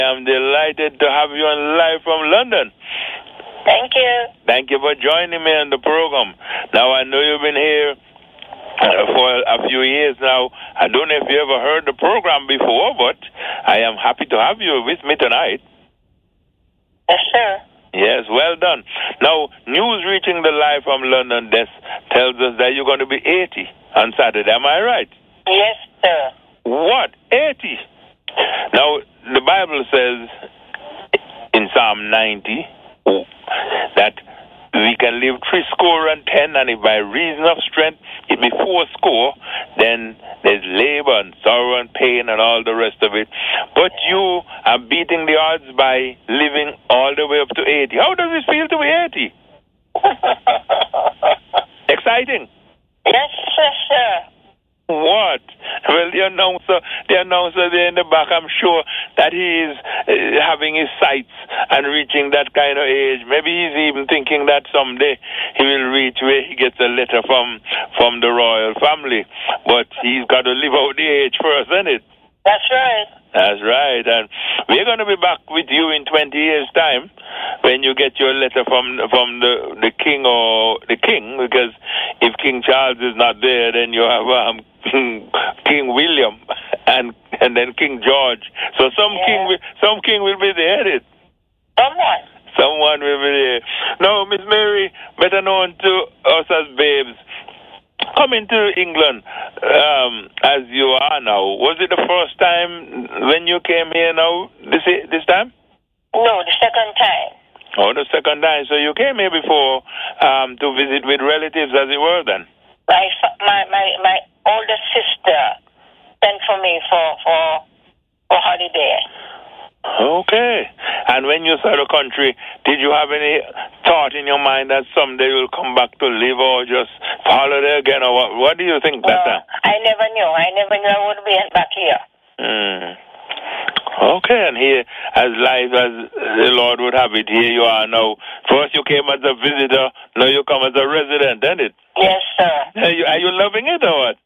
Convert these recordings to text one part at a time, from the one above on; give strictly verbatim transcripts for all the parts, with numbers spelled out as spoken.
I'm delighted to have you on live from London. Thank you. Thank you for joining me on the program. Now, I know you've been here uh, for a few years now. I don't know if you ever heard the program before, but I am happy to have you with me tonight. Yes, sir. Yes, well done. Now, news reaching the live from London desk tells us that you're going to be eighty on Saturday. Am I right? Yes, sir. What? eighty? Now, the Bible says in Psalm ninety that we can live three score and ten, and if by reason of strength it be four score, then there's labor and sorrow and pain and all the rest of it. But you are beating the odds by living all the way up to eighty. How does it feel to be eighty? Exciting? Yes, yes, sir. What? Well, the announcer, the announcer there in the back, I'm sure that he is uh, having his sights and reaching that kind of age. Maybe he's even thinking that someday he will reach where he gets a letter from from the royal family. But he's got to live out the age first, isn't it? That's right. That's right. And we're going to be back with you in twenty years' time when you get your letter from from the, the king or the king, because if King Charles is not there, then you have um, King William and and then King George. So some yeah. king will, some king will be there. It someone someone will be there. Now, Miss Mary, better known to us as Babes, coming to England um, as you are now, was it the first time when you came here now this this time? No, the second time. Oh, the second time. So you came here before um, to visit with relatives, as it were, then? My my my, my older sister sent for me for, for, for holiday. Okay. And when you saw the country, did you have any thought in your mind that someday you'll come back to live or just holiday again? Or what, what do you think that no, time? I never knew. I never knew I would be back here. Mm. Okay, and here, as life as the Lord would have it, here you are now. First you came as a visitor, now you come as a resident, isn't it? Yes, sir. Are you, are you loving it or what?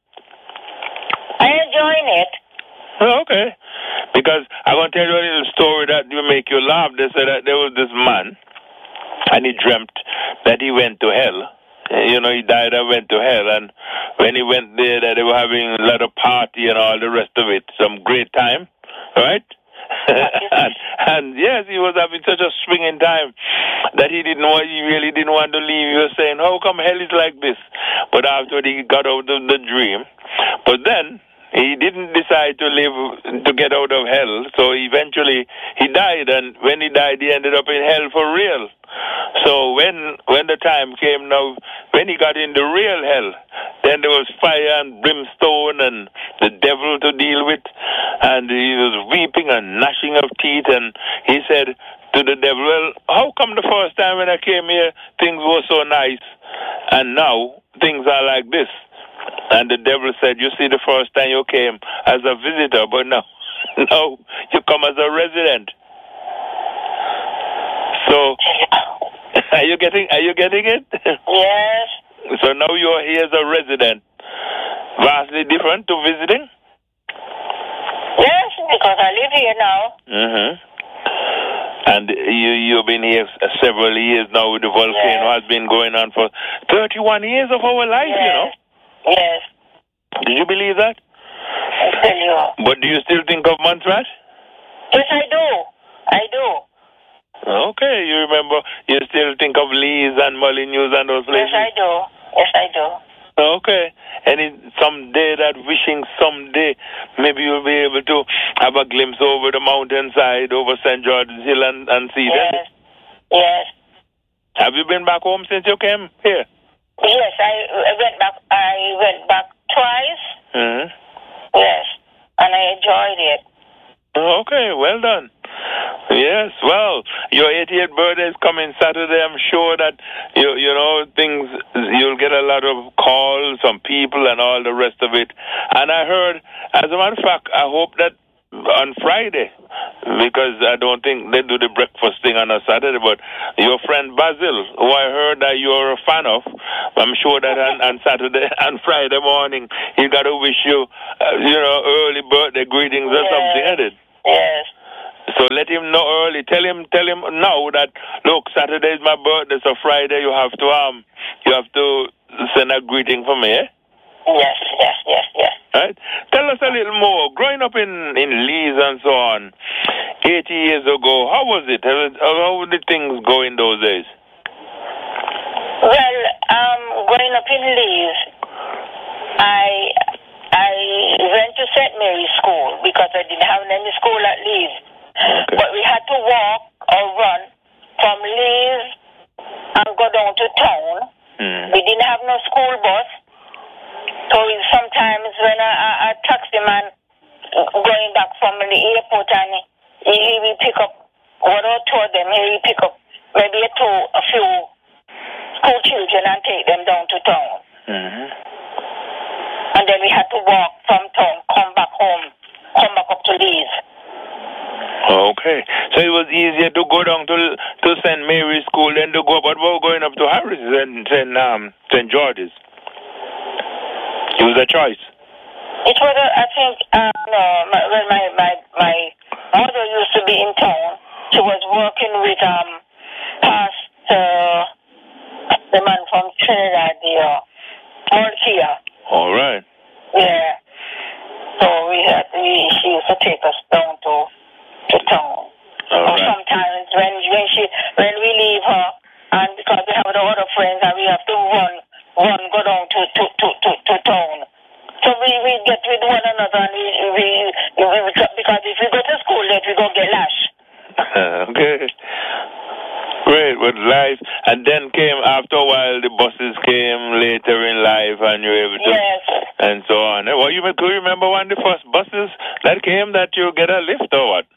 I enjoying it. Okay. Because I'm going to tell you a little story that will make you laugh. They said that there was this man, and he dreamt that he went to hell. You know, he died and went to hell. And when he went there, that they were having a lot of party and all the rest of it. Some great time, right? and, and yes, he was having such a swinging time that he didn't want, he really didn't want to leave. He was saying, how come hell is like this? But after he got out of the dream, but then he didn't decide to live, to get out of hell, so eventually he died, and when he died, he ended up in hell for real. So when when the time came now, when he got in the real hell, then there was fire and brimstone and the devil to deal with, and he was weeping and gnashing of teeth, and he said to the devil, well, how come the first time when I came here, things were so nice, and now things are like this? And the devil said, you see, the first time you came as a visitor, but now, now you come as a resident. So, are you getting, are you getting it? Yes. So now you're here as a resident. Vastly different to visiting? Yes, because I live here now. Mm-hmm. And you, you've been here several years now with the volcano. Yes. Has been going on for thirty-one years of our life, yes. you know? Yes. Did you believe that? I tell you. But do you still think of Montserrat? Yes, I do. I do. Okay, you remember, you still think of Lee's and Molyneux and those places? Yes, I do. Yes, I do. Okay. And in someday, that wishing someday, maybe you'll be able to have a glimpse over the mountainside, over Saint George's Hill and, and see yes. that? Yes. Have you been back home since you came here? Yes, I went back. I went back twice. Mm-hmm. Yes, and I enjoyed it. Okay, well done. Yes, well, your eightieth birthday is coming Saturday. I'm sure that you you know things. You'll get a lot of calls from people and all the rest of it. And I heard, as a matter of fact, I hope that on Friday, because I don't think they do the breakfast thing on a Saturday, but your friend Basil, who I heard that you're a fan of, I'm sure that on, on Saturday and Friday morning, he got to wish you, uh, you know, early birthday greetings or yes. something, isn't it? Yes. So let him know early. Tell him, tell him now that look, Saturday is my birthday, so Friday you have to um, you have to send a greeting for me. Eh? Yes, yes, yes, yes. Right? Tell us a little more. Growing up in in Leeds and so on, eighty years ago, how was it? How, how did things go in those days? Well, um, growing up in Leeds, I I went to Saint Mary's School because I didn't have any school at Leeds. Okay. But we had to walk or run from Leeds and go down to town. Mm. We didn't have no school bus. So sometimes when a, a, a taxi man going back from the airport and he, he will pick up what I told them, he will pick up maybe a, two, a few school children and take them down to town. Mm-hmm. And then we had to walk from town, come back home, come back up to Leeds. Okay. So it was easier to go down to to Saint Mary's School than to go, but we're going up to Harris and Saint um, Saint George's. It was a choice. It was, a, I think, uh, no, my, well, my, my, my mother used to be in town. She was working with um, Pastor, the man from Trinidad, the uh, Mortia. All right. Yeah. So we had, we, she used to take us down to, to town. All or right. Sometimes when, when, she, when we leave her, and because we have the other friends, and we have to run, run, go down to, to, to, to, to town. So we, we get with one another, and we, we, we, we because if we go to school late, we go get lashed. Okay. Great, with life. And then came, after a while, the buses came later in life, and you were able to... Yes. And so on. Well, you could you remember one of the first buses that came that you get a lift or what?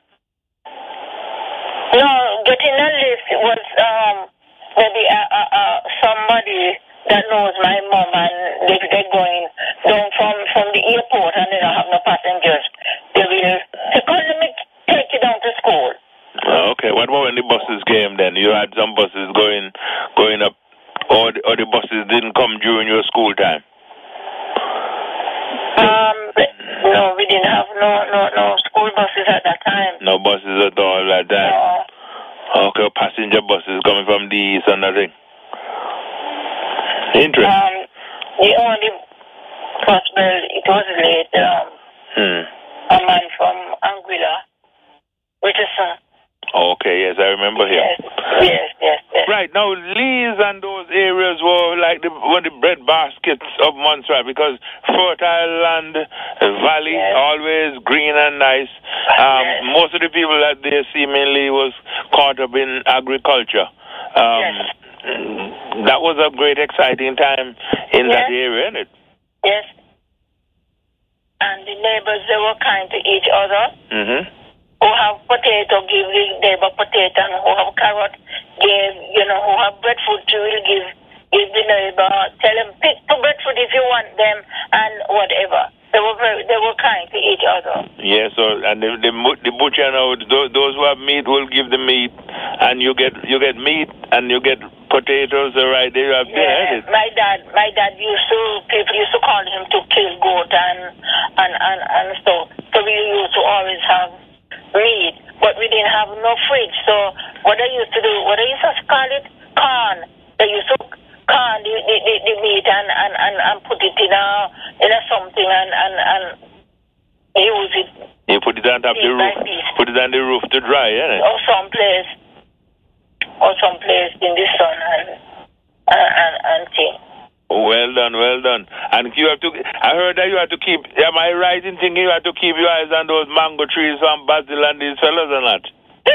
No, getting a lift was um, maybe uh, uh, uh, somebody that knows my mom, and they, they're going down from, from the airport, and they don't have no passengers. They will say, "Come, let me take you down to school." Okay. What about when the buses came then? You had some buses going going up, or the, or the buses didn't come during your school time? Um, no, we didn't have no, no, no school buses at that time. No buses at all at that time? No. Okay, passenger buses coming from the east and nothing. Interesting. Um, the only possible, it was late, um, hmm. a man from Anguilla, Richardson. Okay, yes, I remember him. Yes, yes, yes, yes. Right, now Leeds and those areas were like the, one of the bread baskets of Montserrat because fertile land, valley, yes. always green and nice. Um, yes. Most of the people that there seemingly was caught up in agriculture. Um, yes. That was a great, exciting time in yes. that area, isn't it? Yes. And the neighbors, they were kind to each other. Mm-hmm. Who have potato, give the neighbor potato, and who have carrot, give, you know, who have breadfruit, you will give, give the neighbor, tell them, pick two breadfruit if you want them, and whatever. They were very, they were kind to each other. Yes, yeah, so, and the, the, the butcher, now, those, those who have meat will give the meat, and you get you get meat, and you get potatoes, right there, you have yeah, dinner. my dad, my dad used to, people used to call him to kill goat and, and, and, and so, so we used to always have meat, but we didn't have no fridge. So what I used to do, what I used to call it, corn. They used to corn the, the, the, the meat and, and, and, and put it in a in a something and, and, and use it. You put it on top of the roof. Put it on the roof to dry, isn't it? Or someplace, or someplace in the sun and and and, and thing. Well done, well done. And you have to, I heard that you have to keep, am I right in thinking you have to keep your eyes on those mango trees from Basil and these fellas or not?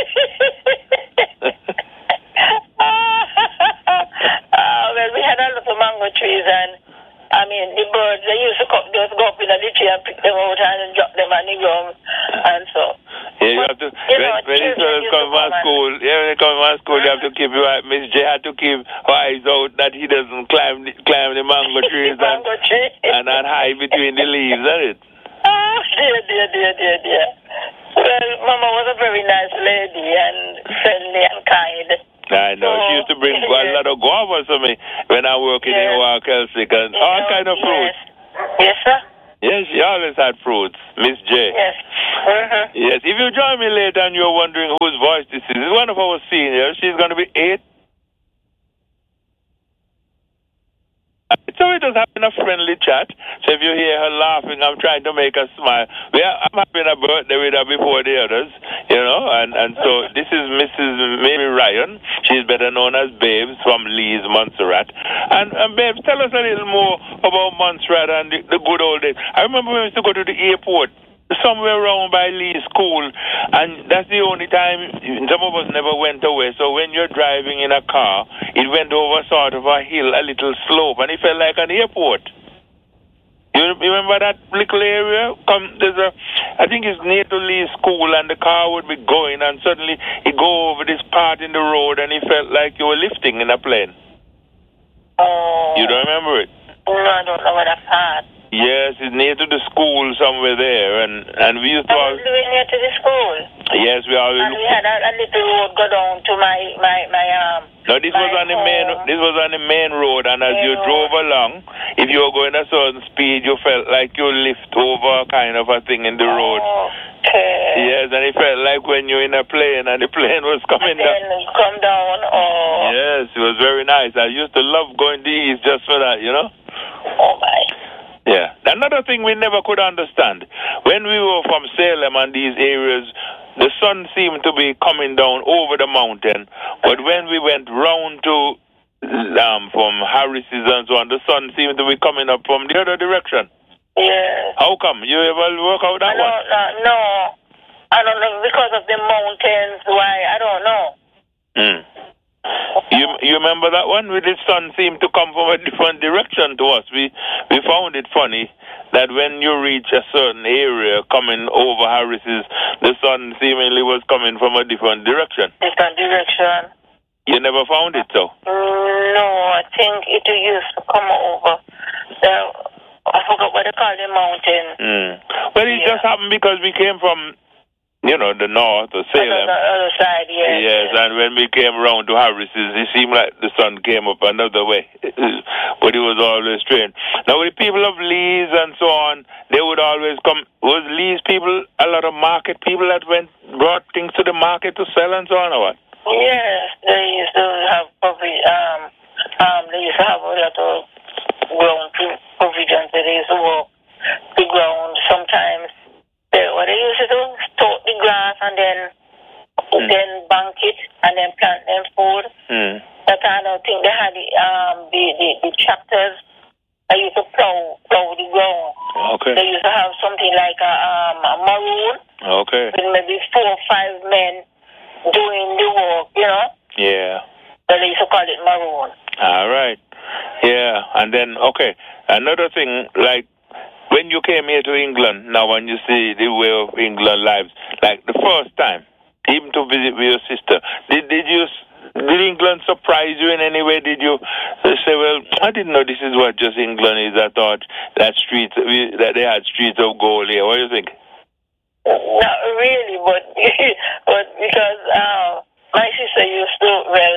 uh, well, we had a lot of mango trees, and I mean, the birds, they used to come, just go up in the tree and pick them out and drop them on the ground, and so. Yeah, you have to, you when, know, when these fellas come from school, yeah, when they come from school, uh-huh. you have to keep your eyes, Miss J had to keep her eyes out that he doesn't climb the, climb the mango trees mango and, tree. and, and hide between the leaves, isn't it? Oh, dear, dear, dear, dear, dear. Well, Mama was a very nice lady and friendly and kind. I know. So, she used to bring yeah. a lot of guavas for me when I worked in yes. Oak Kelsick and all kind of fruits. Yes. Yes, sir. Yes, she always had fruits, Miss J. Yes. Uh-huh. Yes, if you join me later and you're wondering whose voice this is, it's one of our seniors. She's going to be eight. So we're just having a friendly chat. So if you hear her laughing, I'm trying to make her smile. We are, I'm having a birthday with her before the others, you know. And, and so this is Missus Mary Ryan. She's better known as Babes from Lee's, Montserrat. And, and Babes, tell us a little more about Montserrat and the, the good old days. I remember we used to go to the airport somewhere around by Lee's school, and that's the only time some of us never went away. So when you're driving in a car, it went over sort of a hill, a little slope, and it felt like an airport. You remember that little area? Come, there's a, I think it's near to Lee's school, and the car would be going, and suddenly it go over this part in the road, and it felt like you were lifting in a plane. Oh. You don't remember it? No, I don't know what that part. Yes, it's near to the school somewhere there, and and we used to. I was living near to the school. Yes, we always. And we had a, a little road go down to my my my um. No, this was on the main. This was on the main road, and as you drove along, if you were going a certain speed, you felt like you lift over kind of a thing in the road. Okay. Yes, and it felt like when you're in a plane and the plane was coming down. Come down. Oh. Yes, it was very nice. I used to love going to the east just for that, you know. Oh my. Yeah. Another thing we never could understand, when we were from Salem and these areas, the sun seemed to be coming down over the mountain, but when we went round to um, from Harris's and so on, the sun seemed to be coming up from the other direction. Yeah. How come? You ever work out that I don't, one? uh, no. I don't know, because of the mountains, why, I don't know. Hmm. You you remember that one? Where the sun seemed to come from a different direction to us. We we found it funny that when you reach a certain area coming over Harris's, the sun seemingly was coming from a different direction. Different direction. You never found it so? No, I think it used to come over. The, I forgot what they call the mountain. Mm. Well, it yeah. just happened because we came from, you know, the north or Salem. The other side, yes. Yes, and when we came around to Harris's, it seemed like the sun came up another way. But it was always strange. Now, with the people of Lee's and so on, they would always come. Was Lee's people a lot of market people that went, brought things to the market to sell and so on, or what? Yes, they used to have probably, um, um, they used to have a lot of ground provisions. They used to walk the ground sometimes. They, what they used to do, stock the grass and then mm. then bank it and then plant them food. Mm. That kind of thing. They had the um the, the, the tractors that used to plow plow the ground. Okay. They used to have something like a um a maroon. Okay. With maybe four or five men doing the work, you know? Yeah. So they used to call it maroon. All right. Yeah. And then okay. Another thing, like when you came here to England, now when you see the way of England lives, like the first time, even to visit with your sister, did did you did England surprise you in any way? Did you say, well, I didn't know this is what just England is. I thought that streets that they had streets of gold here. What do you think? Not really, but but because uh, my sister used to, well,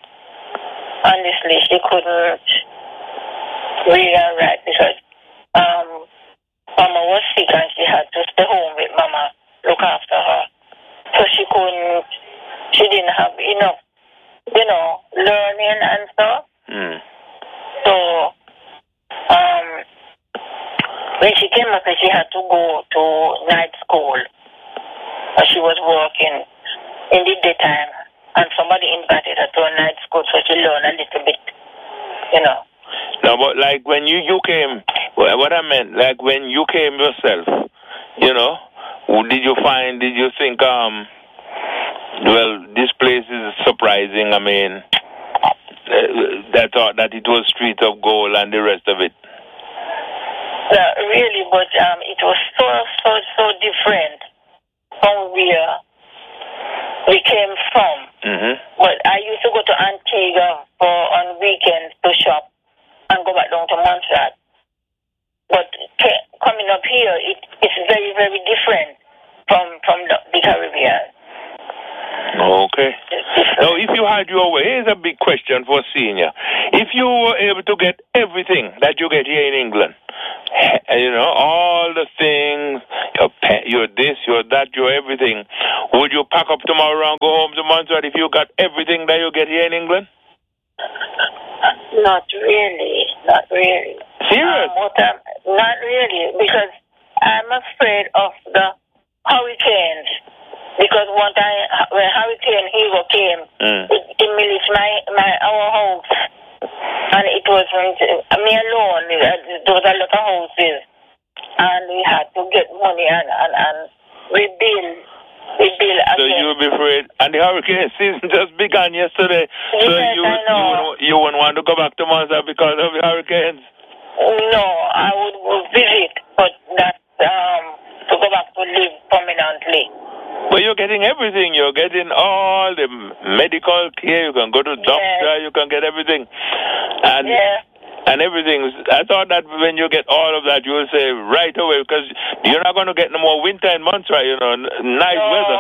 honestly, she couldn't read and write because um. Mama was sick and she had to stay home with Mama, look after her. So she couldn't, she didn't have enough, you know, learning and stuff. Mm. So, um, when she came up, she had to go to night school. She was working in the daytime and somebody invited her to a night school so she learned a little bit, you know. No, but like when you, you came, what I meant, like when you came yourself, you know, did you find, did you think, um, well, this place is surprising, I mean, that thought that it was streets of gold and the rest of it? Yeah, really, but um, it was so, so, so different from where we came from. Mm-hmm. But I used to go to Antigua for on weekends to shop and go back down to Montserrat. But t- coming up here, it, it's very, very different from from the, the Caribbean. Okay. Now, if you had your way, here's a big question for senior. If you were able to get everything that you get here in England, you know, all the things, your pet, your this, your that, your everything. Would you pack up tomorrow and go home to Montserrat if you got everything that you get here in England? Not really, not really. Serious? Um, what I'm, not really, because I'm afraid of the hurricanes. Because one time when Hurricane Hugo came, mm. it demolished my, my our house, and it was me alone. There was a lot of houses, and we had to get money and and, and rebuild, rebuild again. So you'll be afraid. And the hurricane season just began yesterday. Yes, so you I know. you wouldn't, you wouldn't want to go back to Montserrat because of the hurricanes. No, I would visit, but not um to go back to live permanently. But you're getting everything. You're getting all the medical care. You can go to doctor. Yes. You can get everything. And yeah. and everything. I thought that when you get all of that, you will say right away, because you're not going to get no more winter in Montserrat, you know, nice no. weather.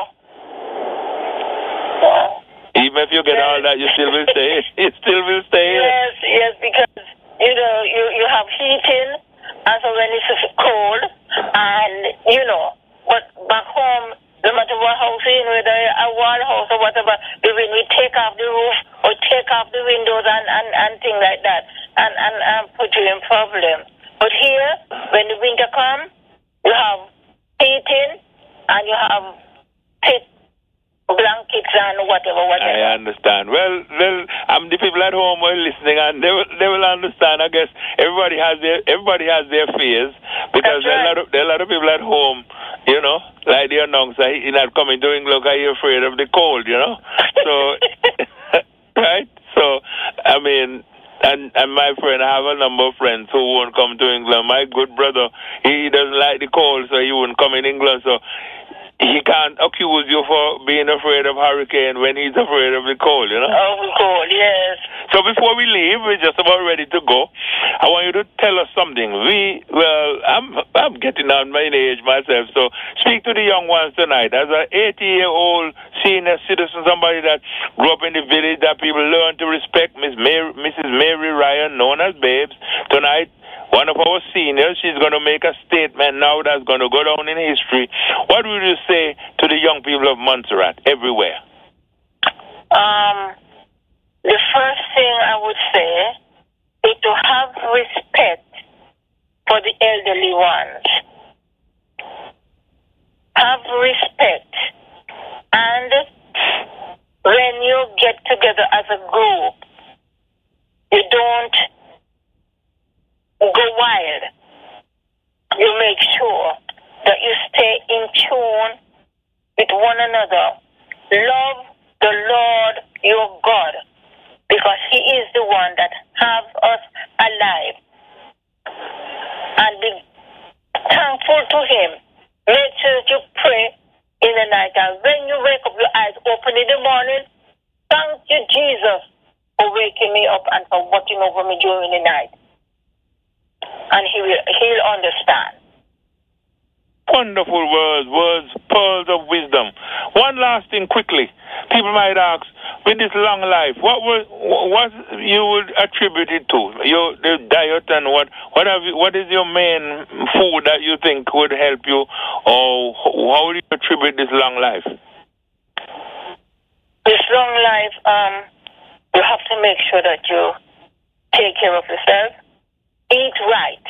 No. Even if you get yes. all that, you still will stay. You still will stay. Yes, yes, because, you know, you, you have heating, and so when it's cold, and, you know, but back home, no matter what house you're in, whether a wall house or whatever, when we take off the roof or take off the windows and, and, and things like that, and, and, and put you in problem. But here, when the winter comes, you have heating and you have thick blankets and whatever, whatever. I understand. Well, well, um, the people at home are listening, and they will, they will understand. I guess everybody has their everybody has their fears, because there, right. are a lot of, there are a lot of people at home, you know, like the announcer, he's not coming to England because he's afraid of the cold, you know. So, right? So, I mean, and and my friend, I have a number of friends who won't come to England. My good brother, he doesn't like the cold, so he won't come in England. So he can't accuse you for being afraid of hurricane when he's afraid of the cold, you know? Of the cold, yes. So before we leave, we're just about ready to go. I want you to tell us something. We, well, I'm I'm getting on my age myself, so speak to the young ones tonight. As an eighty-year-old senior citizen, somebody that grew up in the village that people learn to respect, Miss Mary, Missus Mary Ryan, known as Babes, tonight, one of our seniors, she's going to make a statement now that's going to go down in history. What would you say to the young people of Montserrat everywhere? Um, the first thing I would say is to have respect for the elderly ones. Have respect. And when you get together as a group, you don't go wild. You make sure that you stay in tune with one another. Love the Lord your God, because he is the one that has us alive. And be thankful to him. Make sure that you pray in the night. And when you wake up, your eyes open in the morning, thank you, Jesus, for waking me up and for watching over me during the night. And he will, he'll understand. Wonderful words, words, pearls of wisdom. One last thing quickly. People might ask, with this long life, what was what you would attribute it to? Your the diet and what what have you, what is your main food that you think would help you, or how would you attribute this long life? This long life, um, you have to make sure that you take care of yourself. Eat right.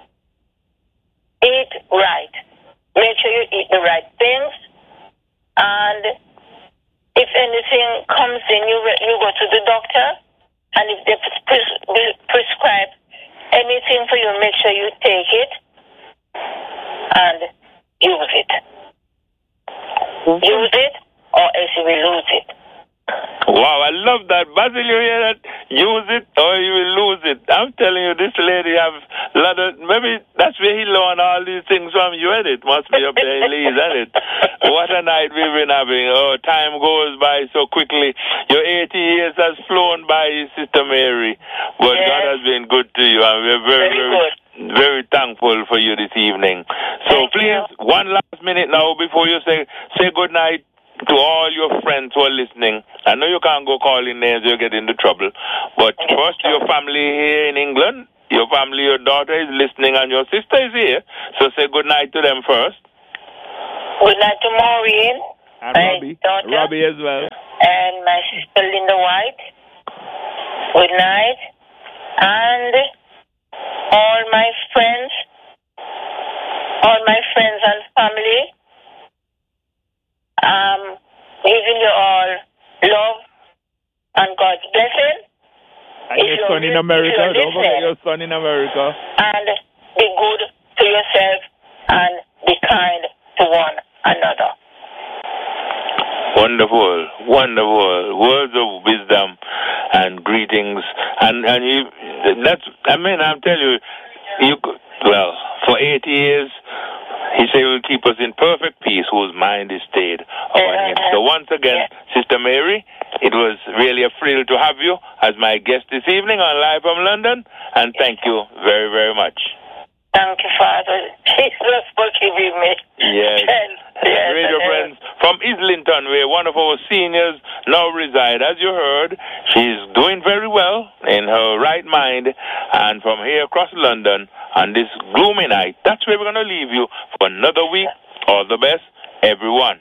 Eat right. Make sure you eat the right things. And if anything comes in, you you go to the doctor. And if they pres- prescribe anything for you, make sure you take it and use it. Mm-hmm. Use it, or else you will lose it. Wow, I love that. Basil, you hear that? Use it or you will lose it. I'm telling you, this lady have a lot of, maybe that's where he learned all these things from you, and it must be up there in Leeds, isn't it? What a night we've been having. Oh, time goes by so quickly. Your eighty years has flown by, Sister Mary. But yes. God has been good to you, and we're very, very, very, very thankful for you this evening. So Thank please, you. one last minute now before you say say good night to all your friends who are listening. I know you can't go calling names, you'll get into trouble. But first, your family here in England, your family, your daughter is listening, and your sister is here. So say good night to them first. Good night to Maureen. And my Robbie. daughter. Robbie as well. And my sister Linda White. Good night. And all my friends, all my friends and family, um, giving you all love and God's blessing. And if your son in America, don't forget your son in America. And be good to yourself and be kind to one another. Wonderful, wonderful words of wisdom and greetings, and and you. That's. I mean, I'm telling you, you. Well, for eighty years, he said he will keep us in perfect peace, whose mind is stayed upon him. So once again, Sister Mary, it was really a thrill to have you as my guest this evening on Live from London, and thank you very, very much. Thank you, Father. Jesus forgive me. Yes. Yes. Radio friends, from Islington, where one of our seniors now reside. As you heard, she's doing very well in her right mind. And from here across London, on this gloomy night, that's where we're going to leave you for another week. All the best, everyone.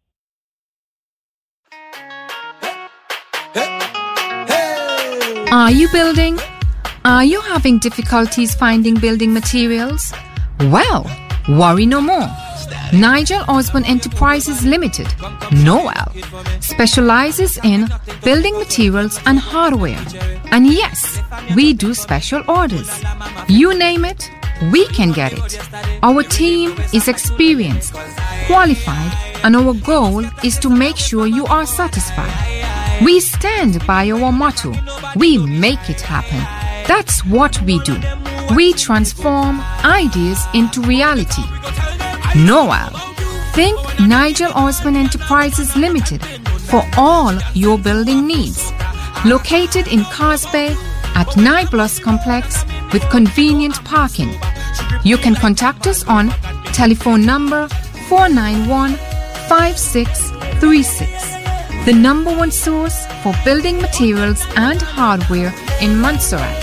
Are you building? Are you having difficulties finding building materials? Well, worry no more. Nigel Osborne Enterprises Limited, Noel, specializes in building materials and hardware. And yes, we do special orders. You name it, we can get it. Our team is experienced, qualified, and our goal is to make sure you are satisfied. We stand by our motto, we make it happen. That's what we do. We transform ideas into reality. Noel. Think Nigel Osborne Enterprises Limited for all your building needs. Located in Carsbay at Niblos Complex with convenient parking. You can contact us on telephone number four nine one, five six three six. The number one source for building materials and hardware in Montserrat.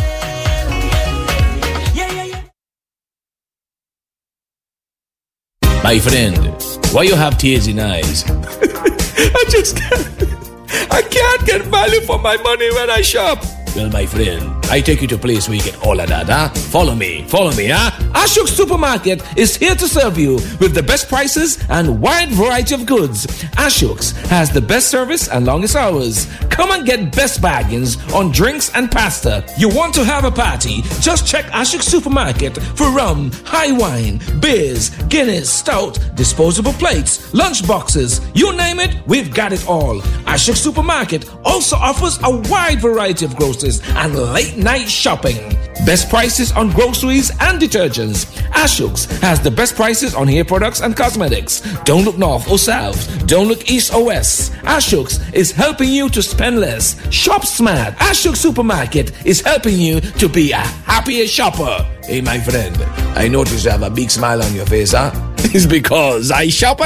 My friend, why you have tears in eyes? I just can't. I can't get value for my money when I shop. Well, my friend, I take you to a place where you get all of that, huh? Follow me, follow me, huh? Ashok Supermarket is here to serve you with the best prices and wide variety of goods. Ashok's has the best service and longest hours. Come and get best bargains on drinks and pasta. You want to have a party? Just check Ashok Supermarket for rum, high wine, beers, Guinness, stout, disposable plates, lunch boxes. You name it, we've got it all. Ashok Supermarket also offers a wide variety of groceries and late night shopping. Best prices on groceries and detergents. Ashok's has the best prices on hair products and cosmetics. Don't look north or south. Don't look east or west. Ashok's is helping you to spend less. Shop smart. Ashok Supermarket is helping you to be a happier shopper. Hey, my friend, I notice you have a big smile on your face, huh? It's because I shop at